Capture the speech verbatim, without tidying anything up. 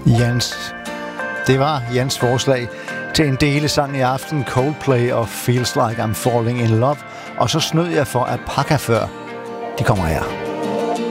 Jans. Det var Jans forslag til en delesang i aften, Coldplay og Feels Like I'm Falling in Love. Og så snød jeg for Apaka før. De kommer her.